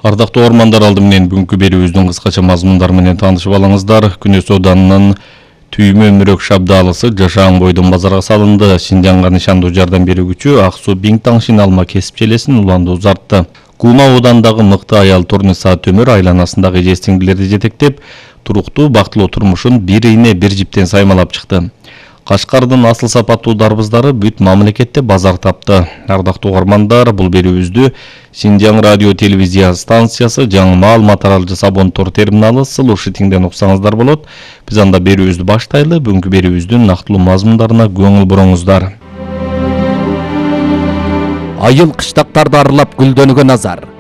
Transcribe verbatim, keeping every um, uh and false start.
Ардактуу угармандар, алды менен бүгүнкү берүүбүздүн кыскача мазмундары менен таанышып алыңыздар. Күнөс Оданынын Түймө Мүрөк шабдалысы жашаан бойдон базарга салынды. Шинжаңга нишандуу жардам берүүчү Ак Суу Биңтаңшин алма кесип желесин уланды узартты. Кума Оодандагы мыкты аял Турниса Төмөр айланасындагы эже-сиңдилерди жетектеп, туруктуу бактылуу турмушун бир ийне бир жиптен саймалап чыкты. Кашкардын асыл сапаттуу дарбыздары бүт мамлекетте базар тапты. Ардактуу угармандар, бул берүүбүздү Шинжаң радио телевизия станциясы жаңы маалымат таралжы Сабонтор терминалы слушатиңден уксаңыздар болот. Биз анда берүүбүздү баштайлы. Бүгүнкү берүүбүздүн нактылуу мазмундарына көңүл буруңуздар. Айыл кыштактарды аралап гүлдөнүүгө назар.